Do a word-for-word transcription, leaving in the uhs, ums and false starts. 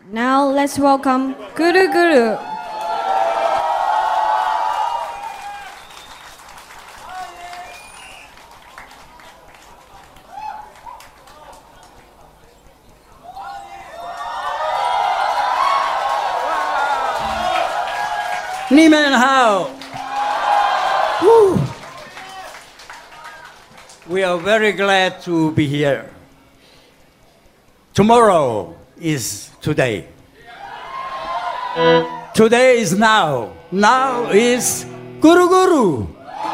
Now let's welcome Guru Guru. Ni men hao. Woo. We are very glad to be here. Tomorrow is today. Today is now. Now is Guru Guru.